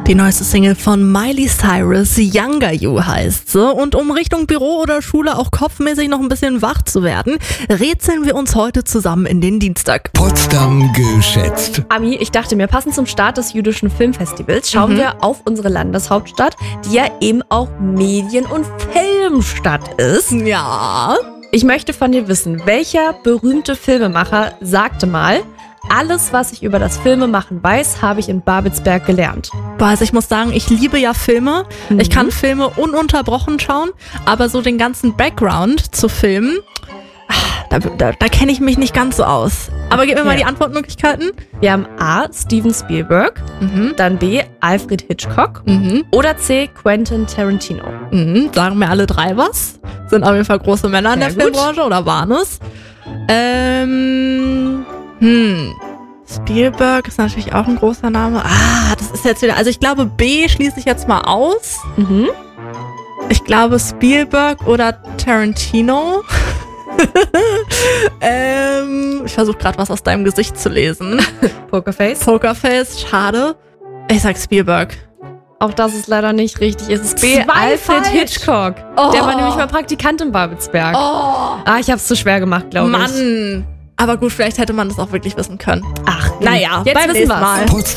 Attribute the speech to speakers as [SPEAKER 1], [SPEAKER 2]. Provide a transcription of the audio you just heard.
[SPEAKER 1] Die neueste Single von Miley Cyrus, Younger You heißt sie. Und um Richtung Büro oder Schule auch kopfmäßig noch ein bisschen wach zu werden, rätseln wir uns heute zusammen in den Dienstag.
[SPEAKER 2] Potsdam geschätzt.
[SPEAKER 3] Ami, ich dachte mir, passend zum Start des jüdischen Filmfestivals schauen wir auf unsere Landeshauptstadt, die ja eben auch Medien- und Filmstadt ist.
[SPEAKER 1] Ja.
[SPEAKER 3] Ich möchte von dir wissen, welcher berühmte Filmemacher sagte mal: Alles, was ich über das Filmemachen weiß, habe ich in Babelsberg gelernt.
[SPEAKER 1] Boah, also ich muss sagen, ich liebe ja Filme. Ich kann Filme ununterbrochen schauen, aber so den ganzen Background zu Filmen, da kenne ich mich nicht ganz so aus. Aber gib mir mal die Antwortmöglichkeiten.
[SPEAKER 3] Wir haben A. Steven Spielberg, dann B. Alfred Hitchcock oder C. Quentin Tarantino.
[SPEAKER 1] Sagen mir alle drei was. Sind auf jeden Fall große Männer in der
[SPEAKER 3] Sehr gut.
[SPEAKER 1] Filmbranche oder waren es. Spielberg ist natürlich auch ein großer Name. Das ist jetzt wieder, also ich glaube B schließe ich jetzt mal aus. Ich glaube Spielberg oder Tarantino. Ich versuche gerade was aus deinem Gesicht zu lesen.
[SPEAKER 3] Pokerface.
[SPEAKER 1] Pokerface, schade. Ich sag Spielberg.
[SPEAKER 3] Auch das ist leider nicht richtig. Es ist B.
[SPEAKER 1] Zwei
[SPEAKER 3] Alfred
[SPEAKER 1] falsch.
[SPEAKER 3] Hitchcock.
[SPEAKER 1] Oh.
[SPEAKER 3] Der war nämlich mal Praktikant in Babelsberg.
[SPEAKER 1] Oh,
[SPEAKER 3] Ich hab's zu schwer gemacht, glaube ich.
[SPEAKER 1] Mann. Aber gut, vielleicht hätte man das auch wirklich wissen können.
[SPEAKER 3] Ach,
[SPEAKER 1] Naja,
[SPEAKER 3] jetzt
[SPEAKER 1] beim
[SPEAKER 3] wissen
[SPEAKER 1] nächsten
[SPEAKER 3] wir's.
[SPEAKER 1] Mal.